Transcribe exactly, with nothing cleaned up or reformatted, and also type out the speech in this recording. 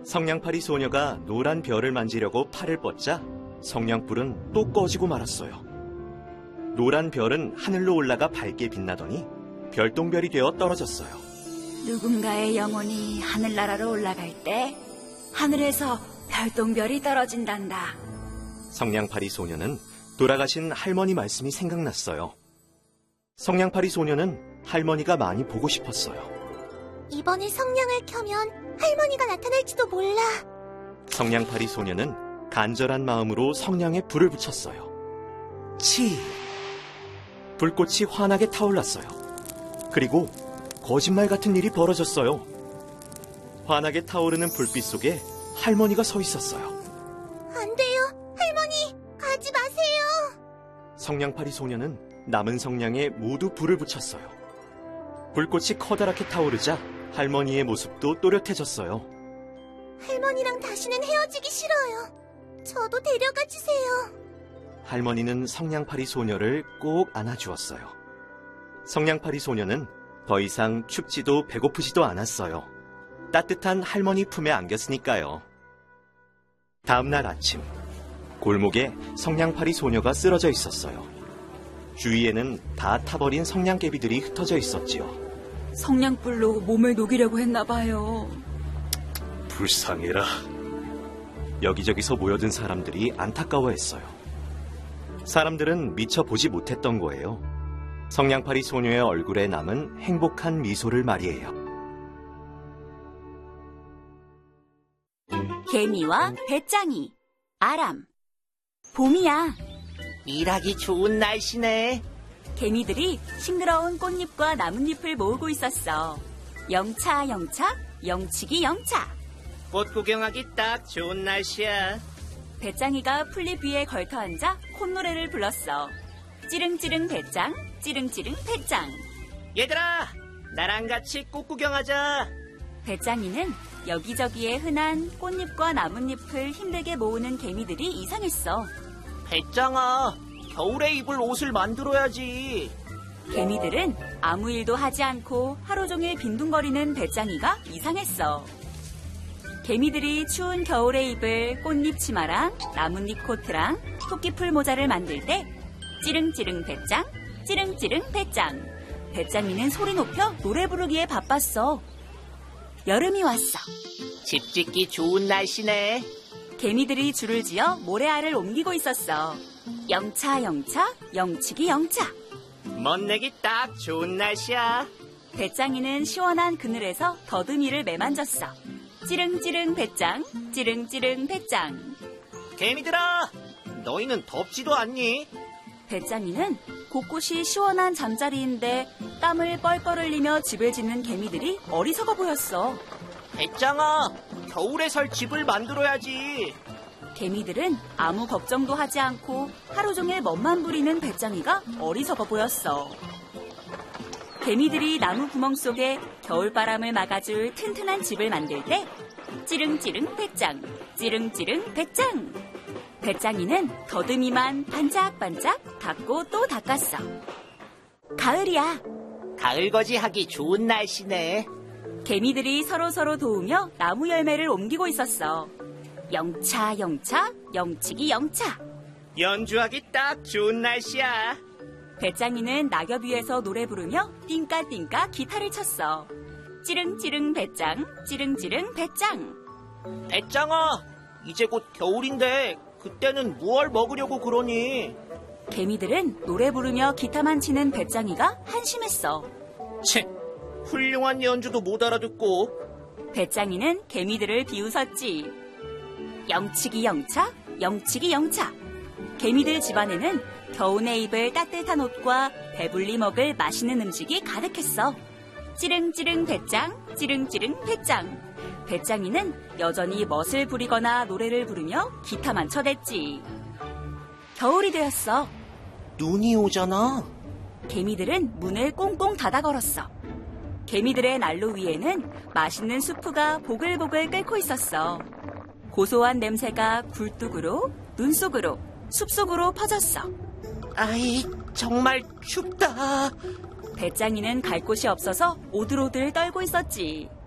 성냥팔이 소녀가 노란 별을 만지려고 팔을 뻗자 성냥불은 또 꺼지고 말았어요. 노란 별은 하늘로 올라가 밝게 빛나더니 별똥별이 되어 떨어졌어요. 누군가의 영혼이 하늘나라로 올라갈 때 하늘에서 별똥별이 떨어진단다. 성냥팔이 소녀는 돌아가신 할머니 말씀이 생각났어요. 성냥팔이 소녀는 할머니가 많이 보고 싶었어요. 이번에 성냥을 켜면 할머니가 나타날지도 몰라. 성냥팔이 소녀는 간절한 마음으로 성냥에 불을 붙였어요. 치! 불꽃이 환하게 타올랐어요. 그리고 거짓말 같은 일이 벌어졌어요. 환하게 타오르는 불빛 속에 할머니가 서 있었어요. 안 돼요, 할머니, 가지 마세요. 성냥팔이 소녀는 남은 성냥에 모두 불을 붙였어요. 불꽃이 커다랗게 타오르자 할머니의 모습도 또렷해졌어요. 할머니랑 다시는 헤어지기 싫어요. 저도 데려가 주세요. 할머니는 성냥팔이 소녀를 꼭 안아주었어요. 성냥팔이 소녀는 더 이상 춥지도 배고프지도 않았어요. 따뜻한 할머니 품에 안겼으니까요. 다음 날 아침, 골목에 성냥팔이 소녀가 쓰러져 있었어요. 주위에는 다 타버린 성냥개비들이 흩어져 있었지요. 성냥불로 몸을 녹이려고 했나 봐요. 불쌍해라. 여기저기서 모여든 사람들이 안타까워했어요. 사람들은 미처 보지 못했던 거예요. 성냥팔이 소녀의 얼굴에 남은 행복한 미소를 말이에요. 개미와 배짱이. 아람. 봄이야. 일하기 좋은 날씨네. 개미들이 싱그러운 꽃잎과 나뭇잎을 모으고 있었어. 영차 영차, 영치기 영차. 꽃 구경하기 딱 좋은 날씨야. 배짱이가 풀잎 위에 걸터앉아 콧노래를 불렀어. 찌릉찌릉 배짱, 찌릉찌릉 배짱. 얘들아, 나랑 같이 꽃 구경하자. 배짱이는 여기저기에 흔한 꽃잎과 나뭇잎을 힘들게 모으는 개미들이 이상했어. 배짱아, 겨울에 입을 옷을 만들어야지. 개미들은 아무 일도 하지 않고 하루 종일 빈둥거리는 배짱이가 이상했어. 개미들이 추운 겨울에 입을 꽃잎 치마랑 나뭇잎 코트랑 토끼풀 모자를 만들 때 찌릉찌릉 배짱, 찌릉찌릉 배짱. 배짱이는 소리 높여 노래 부르기에 바빴어. 여름이 왔어. 집 짓기 좋은 날씨네. 개미들이 줄을 지어 모래알을 옮기고 있었어. 영차 영차, 영치기 영차. 멋내기 딱 좋은 날씨야. 배짱이는 시원한 그늘에서 더듬이를 매만졌어. 찌릉찌릉 배짱, 찌릉찌릉 배짱. 개미들아, 너희는 덥지도 않니? 배짱이는 곳곳이 시원한 잠자리인데 땀을 뻘뻘 흘리며 집을 짓는 개미들이 어리석어 보였어. 배짱아, 겨울에 살 집을 만들어야지. 개미들은 아무 걱정도 하지 않고 하루 종일 멋만 부리는 배짱이가 어리석어 보였어. 개미들이 나무 구멍 속에 겨울바람을 막아줄 튼튼한 집을 만들 때 찌릉찌릉 배짱, 찌릉찌릉 배짱. 배짱이는 더듬이만 반짝반짝 닦고 또 닦았어. 가을이야. 가을거지 하기 좋은 날씨네. 개미들이 서로서로 도우며 나무 열매를 옮기고 있었어. 영차 영차, 영치기 영차. 연주하기 딱 좋은 날씨야. 배짱이는 낙엽 위에서 노래 부르며 띵까띵까 기타를 쳤어. 찌릉찌릉 배짱, 찌릉찌릉 배짱. 배짱아, 이제 곧 겨울인데 그때는 무얼 먹으려고 그러니? 개미들은 노래 부르며 기타만 치는 배짱이가 한심했어. 채, 훌륭한 연주도 못 알아듣고. 배짱이는 개미들을 비웃었지. 영치기 영차, 영치기 영차. 개미들 집안에는 겨우내 입을 따뜻한 옷과 배불리 먹을 맛있는 음식이 가득했어. 찌릉찌릉 배짱, 찌릉찌릉 배짱. 배짱이는 여전히 멋을 부리거나 노래를 부르며 기타만 쳐댔지. 겨울이 되었어. 눈이 오잖아. 개미들은 문을 꽁꽁 닫아 걸었어. 개미들의 난로 위에는 맛있는 수프가 보글보글 끓고 있었어. 고소한 냄새가 굴뚝으로, 눈 속으로, 숲속으로 퍼졌어. 아이, 정말 춥다. 배짱이는 갈 곳이 없어서 오들오들 떨고 있었지.